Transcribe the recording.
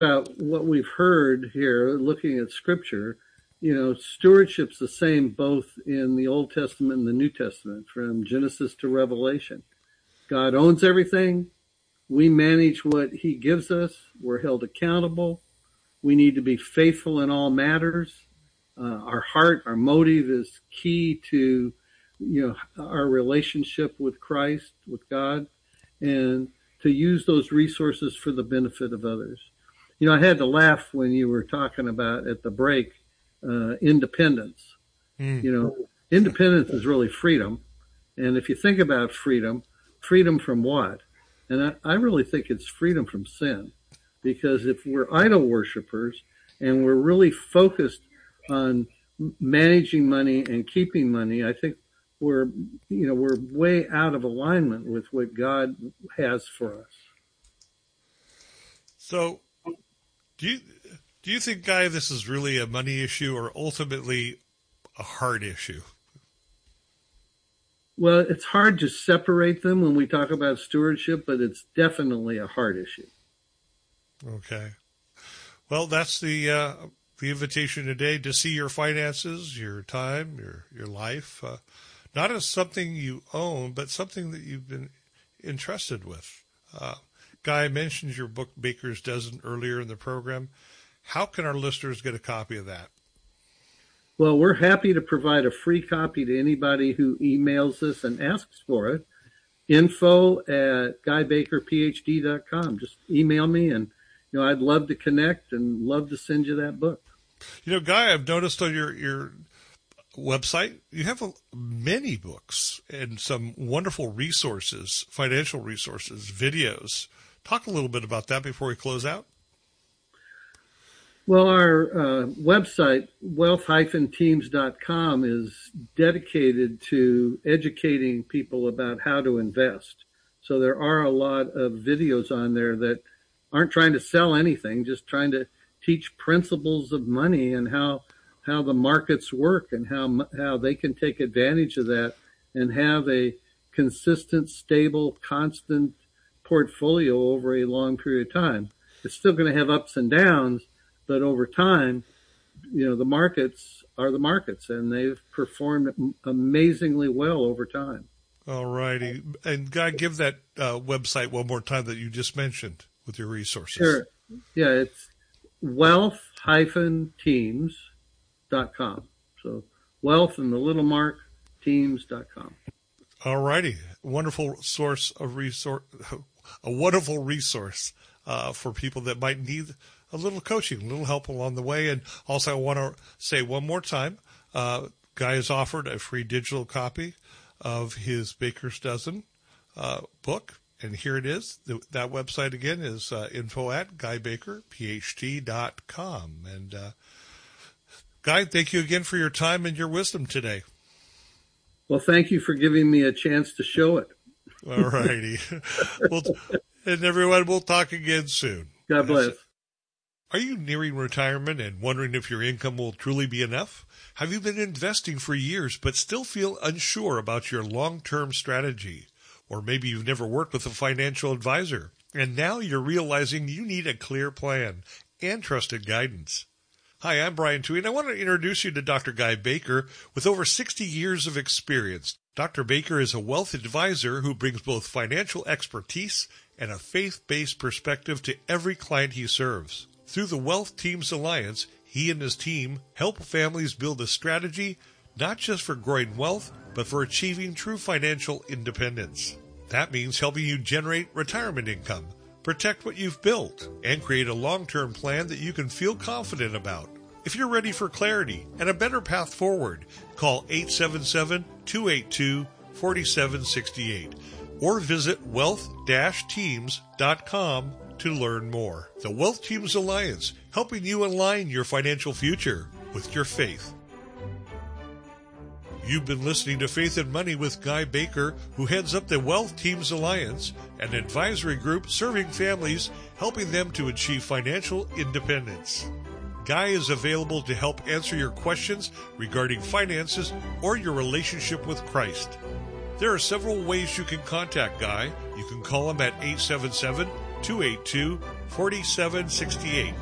about what we've heard here, looking at Scripture, stewardship's the same both in the Old Testament and the New Testament, from Genesis to Revelation. God owns everything. We manage what He gives us. We're held accountable. We need to be faithful in all matters. Our heart, our motive is key to, our relationship with Christ, with God, and to use those resources for the benefit of others. I had to laugh when you were talking about at the break, independence. Independence is really freedom. And if you think about freedom from what? And I really think it's freedom from sin. Because if we're idol worshipers and we're really focused on managing money and keeping money, I think we're way out of alignment with what God has for us. So, do you think, Guy, this is really a money issue or ultimately a heart issue? Well, it's hard to separate them when we talk about stewardship, but it's definitely a heart issue. Okay. Well, that's the invitation today, to see your finances, your time, your life, not as something you own, but something that you've been entrusted with. Guy mentioned your book, Baker's Dozen, earlier in the program. How can our listeners get a copy of that? Well, we're happy to provide a free copy to anybody who emails us and asks for it. info@guybakerphd.com. Just email me, and I'd love to connect and love to send you that book. Guy, I've noticed on your website, you have many books and some wonderful resources, financial resources, videos. Talk a little bit about that before we close out. Well, our website, wealth-teams.com, is dedicated to educating people about how to invest. So there are a lot of videos on there that aren't trying to sell anything, just trying to teach principles of money and how the markets work and how they can take advantage of that and have a consistent, stable, constant portfolio over a long period of time. It's still going to have ups and downs, but over time, the markets are the markets, and they've performed amazingly well over time. All righty. And Guy, give that website one more time that you just mentioned with your resources. Sure. Yeah, it's wealth-teams.com. So wealth and the little mark, teams.com. All righty. Wonderful a wonderful resource for people that might need a little coaching, a little help along the way. And also I want to say one more time, Guy has offered a free digital copy of his Baker's Dozen book. And here it is. That website again is info@guybakerphd.com. And Guy, thank you again for your time and your wisdom today. Well, thank you for giving me a chance to show it. All righty. And everyone, we'll talk again soon. God bless. Are you nearing retirement and wondering if your income will truly be enough? Have you been investing for years but still feel unsure about your long-term strategy? Or maybe you've never worked with a financial advisor, and now you're realizing you need a clear plan and trusted guidance. Hi, I'm Brian Toohey, and I want to introduce you to Dr. Guy Baker. With over 60 years of experience, Dr. Baker is a wealth advisor who brings both financial expertise and a faith-based perspective to every client he serves. Through the Wealth Teams Alliance, he and his team help families build a strategy not just for growing wealth, but for achieving true financial independence. That means helping you generate retirement income, protect what you've built, and create a long-term plan that you can feel confident about. If you're ready for clarity and a better path forward, call 877-282-4768 or visit wealth-teams.com to learn more. The Wealth Teams Alliance, helping you align your financial future with your faith. You've been listening to Faith and Money with Guy Baker, who heads up the Wealth Teams Alliance, an advisory group serving families, helping them to achieve financial independence. Guy is available to help answer your questions regarding finances or your relationship with Christ. There are several ways you can contact Guy. You can call him at 282-4768.